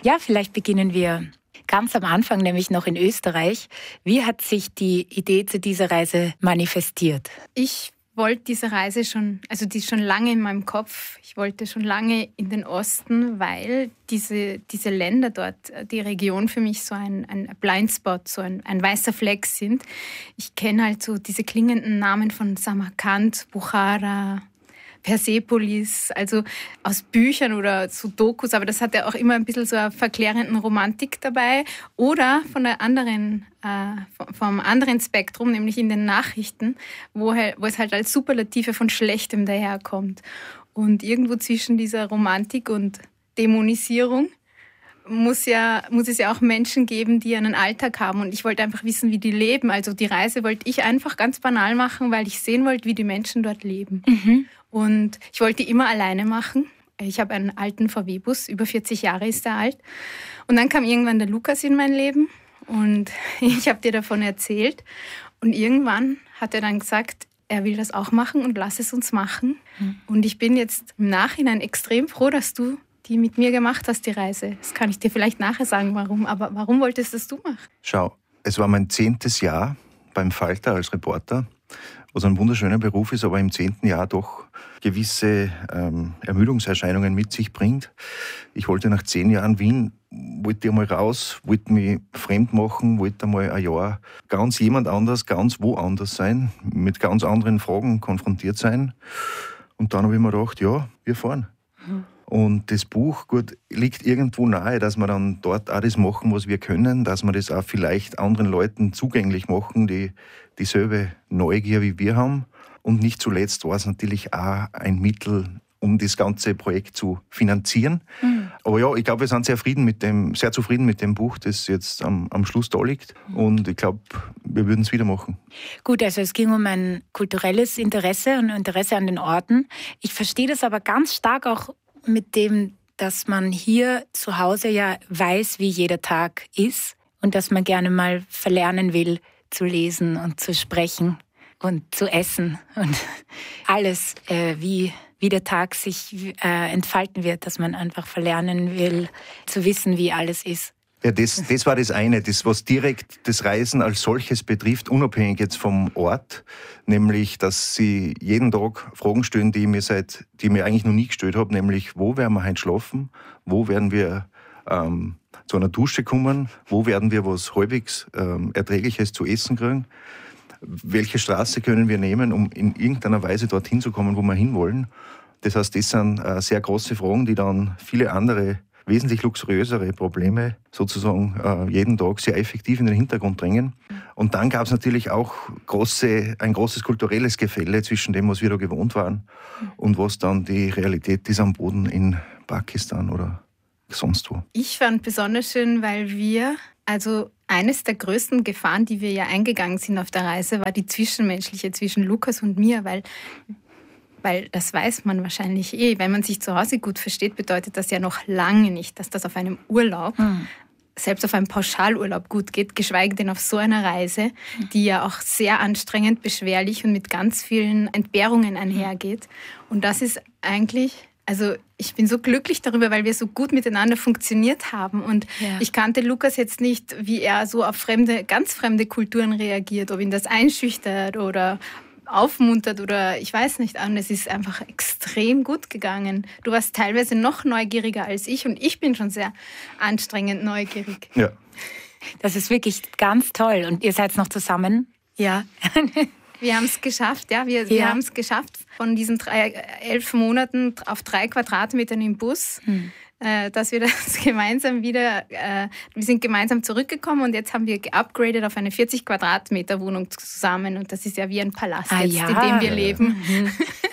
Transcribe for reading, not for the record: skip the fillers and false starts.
Ja, vielleicht beginnen wir ganz am Anfang, nämlich noch in Österreich. Wie hat sich die Idee zu dieser Reise manifestiert? Ich wollte diese Reise schon, also die ist schon lange in meinem Kopf. Ich wollte schon lange in den Osten, weil diese Länder dort, die Region für mich so ein Blindspot, so ein weißer Fleck sind. Ich kenne halt so diese klingenden Namen von Samarkand, Bukhara, Persepolis, also aus Büchern oder so Dokus, aber das hat ja auch immer ein bisschen so eine verklärenden Romantik dabei. Oder von der anderen, vom anderen Spektrum, nämlich in den Nachrichten, wo es halt als Superlative von Schlechtem daherkommt. Und irgendwo zwischen dieser Romantik und Dämonisierung muss es ja auch Menschen geben, die einen Alltag haben. Und ich wollte einfach wissen, wie die leben. Also die Reise wollte ich einfach ganz banal machen, weil ich sehen wollte, wie die Menschen dort leben. Mhm. Und ich wollte die immer alleine machen. Ich habe einen alten VW-Bus, über 40 Jahre ist er alt. Und dann kam irgendwann der Lukas in mein Leben und ich habe dir davon erzählt. Und irgendwann hat er dann gesagt, er will das auch machen und lass es uns machen. Mhm. Und ich bin jetzt im Nachhinein extrem froh, dass du die mit mir gemacht hast, die Reise. Das kann ich dir vielleicht nachher sagen, warum. Aber warum wolltest das du machen? Schau, es war mein 10. Jahr beim Falter als Reporter, was ein wunderschöner Beruf ist, aber im 10. Jahr doch gewisse Ermüdungserscheinungen mit sich bringt. Ich wollte nach 10 Jahren Wien, wollte einmal raus, wollte mich fremd machen, wollte einmal ein Jahr ganz jemand anders, ganz woanders sein, mit ganz anderen Fragen konfrontiert sein. Und dann habe ich mir gedacht, ja, wir fahren. Mhm. Und das Buch, gut, liegt irgendwo nahe, dass wir dann dort auch das machen, was wir können, dass wir das auch vielleicht anderen Leuten zugänglich machen, die dieselbe Neugier wie wir haben. Und nicht zuletzt war es natürlich auch ein Mittel, um das ganze Projekt zu finanzieren. Mhm. Aber ja, ich glaube, wir sind sehr zufrieden mit dem Buch, das jetzt am Schluss da liegt. Und ich glaube, wir würden es wieder machen. Gut, also es ging um ein kulturelles Interesse und Interesse an den Orten. Ich verstehe das aber ganz stark auch mit dem, dass man hier zu Hause ja weiß, wie jeder Tag ist und dass man gerne mal verlernen will, zu lesen und zu sprechen und zu essen und alles, wie der Tag sich entfalten wird, dass man einfach verlernen will, zu wissen, wie alles ist. Ja, das war das eine, das was direkt das Reisen als solches betrifft, unabhängig jetzt vom Ort, nämlich, dass sie jeden Tag Fragen stellen, die ich mir eigentlich noch nie gestellt habe, nämlich, wo werden wir heute schlafen, wo werden wir zu einer Dusche kommen, wo werden wir was halbwegs Erträgliches zu essen kriegen, welche Straße können wir nehmen, um in irgendeiner Weise dorthin zu kommen, wo wir hinwollen. Das heißt, das sind sehr große Fragen, die dann viele andere wesentlich luxuriösere Probleme sozusagen jeden Tag sehr effektiv in den Hintergrund drängen. Und dann gab es natürlich auch ein großes kulturelles Gefälle zwischen dem, was wir da gewohnt waren und was dann die Realität ist am Boden in Pakistan oder sonst wo. Ich fand besonders schön, weil eines der größten Gefahren, die wir ja eingegangen sind auf der Reise, war die zwischenmenschliche zwischen Lukas und mir, weil das weiß man wahrscheinlich wenn man sich zu Hause gut versteht, bedeutet das ja noch lange nicht, dass das auf einem Urlaub, selbst auf einem Pauschalurlaub gut geht, geschweige denn auf so einer Reise, die ja auch sehr anstrengend, beschwerlich und mit ganz vielen Entbehrungen einhergeht. Und das ist eigentlich, also ich bin so glücklich darüber, weil wir so gut miteinander funktioniert haben. Und ich kannte Lukas jetzt nicht, wie er so auf ganz fremde Kulturen reagiert, ob ihn das einschüchtert oder aufmuntert oder ich weiß nicht. Und es ist einfach extrem gut gegangen. Du warst teilweise noch neugieriger als ich und ich bin schon sehr anstrengend neugierig. Ja. Das ist wirklich ganz toll. Und ihr seid noch zusammen? Ja. Wir haben es geschafft, wir haben es geschafft, von diesen 11 Monaten auf 3 Quadratmetern im Bus, dass wir das gemeinsam wir sind gemeinsam zurückgekommen und jetzt haben wir geupgradet auf eine 40 Quadratmeter Wohnung zusammen und das ist ja wie ein Palast in dem wir leben.